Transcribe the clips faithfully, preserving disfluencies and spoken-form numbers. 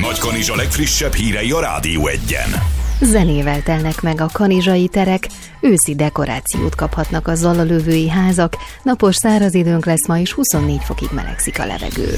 Nagykanizsa legfrissebb hírei a Rádió Egyen. Zenével telnek meg a kanizsai terek, őszi dekorációt kaphatnak a zallalövői házak, napos száraz időnk lesz ma is, huszonnégy fokig melegszik a levegő.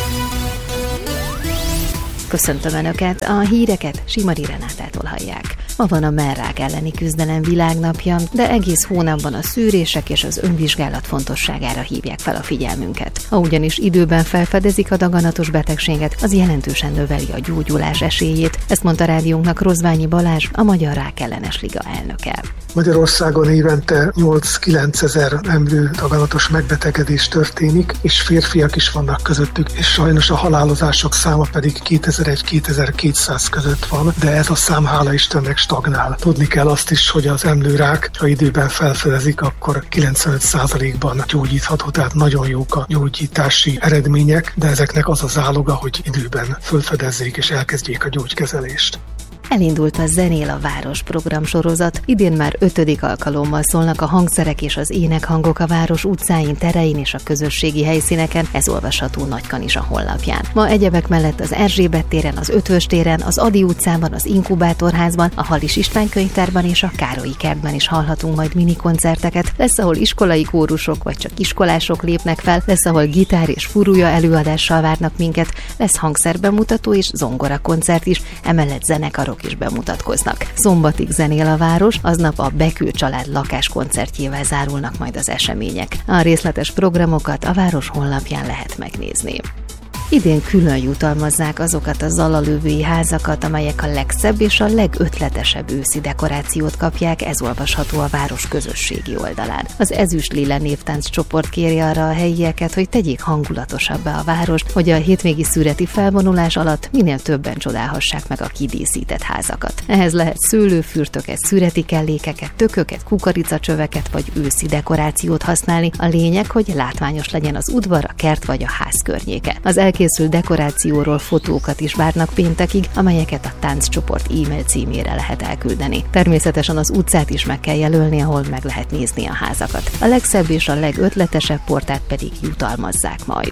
Köszöntöm Önöket, a híreket Simari Renátától hallják. Ma van a mellrák elleni küzdelem világnapja, de egész hónapban a szűrések és az önvizsgálat fontosságára hívják fel a figyelmünket. Ha ugyanis időben felfedezik a daganatos betegséget, az jelentősen növeli a gyógyulás esélyét, ezt mondta rádiónknak Rozványi Balázs, a Magyar Rákellenes Liga elnöke. Magyarországon évente nyolc-kilenc ezer emlő daganatos megbetegedés történik, és férfiak is vannak közöttük, és sajnos a halálozások száma pedig kétezer-egy-kétezer-kétszáz között van, de ez a szám hála Istennek stagnál. Tudni kell azt is, hogy az emlőrák, ha időben felfedezik, akkor kilencvenöt százalékban gyógyítható, tehát nagyon jók a gyógyítási eredmények, de ezeknek az a záloga, hogy időben felfedezzék és elkezdjék a gyógykezelést. Elindult a Zenél a Város programsorozat. Idén már ötödik alkalommal szólnak a hangszerek és az énekhangok a város utcáin, terein és a közösségi helyszíneken, ez olvasható Nagykanizsa honlapján. Ma egyebek mellett az Erzsébet téren, az Ötvös téren, az Ady utcában, az Inkubátorházban, a Halis István könyvtárban és a Károlyi kertben is hallhatunk majd minikoncerteket. Lesz, ahol iskolai kórusok vagy csak iskolások lépnek fel, lesz, ahol gitár és furúja előadással várnak minket, lesz hangszerbemutató és zongorakoncert is, emellett zenekarok is bemutatkoznak. Szombatig zenél a város, aznap a Bekő család lakáskoncertjével zárulnak majd az események. A részletes programokat a város honlapján lehet megnézni. Idén külön jutalmazzák azokat a zallalövői házakat, amelyek a legszebb és a legötletesebb őszi dekorációt kapják, ez olvasható a város közösségi oldalán. Az Ezüst Lila névtánc csoport kéri arra a helyieket, hogy tegyék hangulatosabbá a várost, hogy a hétvégi szüreti felvonulás alatt minél többen csodálhassák meg a kidíszített házakat. Ehhez lehet szőlőfürtöket, szüreti kellékeket, tököket, kukoricacsöveket vagy őszi dekorációt használni. A lényeg, hogy látványos legyen az udvar, a kert vagy a ház környéke. Az elkészült dekorációról fotókat is várnak péntekig, amelyeket a tánccsoport e-mail címére lehet elküldeni. Természetesen az utcát is meg kell jelölni, ahol meg lehet nézni a házakat. A legszebb és a legötletesebb portát pedig jutalmazzák majd.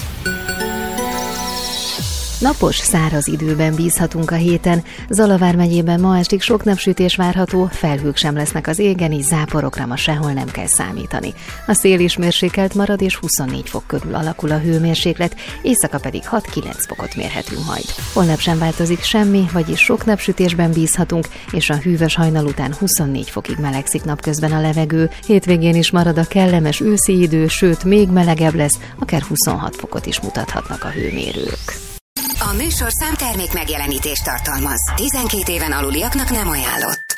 Napos, száraz időben bízhatunk a héten. Zala vármegyében ma estig sok napsütés várható, felhők sem lesznek az égen, így záporokra ma sehol nem kell számítani. A szél is mérsékelt marad, és huszonnégy fok körül alakul a hőmérséklet, éjszaka pedig hat-kilenc fokot mérhetünk majd. Holnap sem változik semmi, vagyis sok napsütésben bízhatunk, és a hűvös hajnal után huszonnégy fokig melegszik napközben a levegő. Hétvégén is marad a kellemes őszi idő, sőt még melegebb lesz, akár huszonhat fokot is mutathatnak a hőmérők. A műsorszám termék megjelenítést tartalmaz. tizenkét éven aluliaknak nem ajánlott.